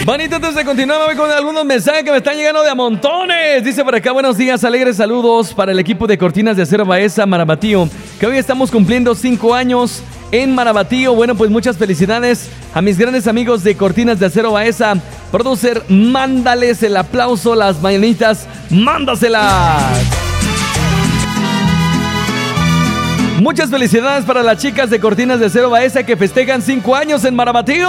Bonito, entonces continuamos con algunos mensajes que me están llegando de a montones. Dice por acá, buenos días, alegres saludos para el equipo de Cortinas de Acero Baeza Marabatío, que hoy estamos cumpliendo 5 años en Marabatío. Bueno, pues muchas felicidades a mis grandes amigos de Cortinas de Acero Baeza. Producer, mándales el aplauso, las mañanitas, mándaselas. Muchas felicidades para las chicas de Cortinas de Acero Baeza que festejan 5 años en Marabatío.